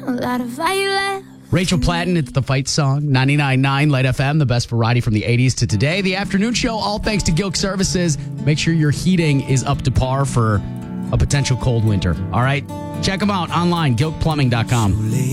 a lot of fire left. Rachel Platten, it's the fight song. 99.9 Light FM, the best variety from the 80s to today. The afternoon show, all thanks to Gilk Services. Make sure your heating is up to par for a potential cold winter. All right? Check them out online, gilkplumbing.com.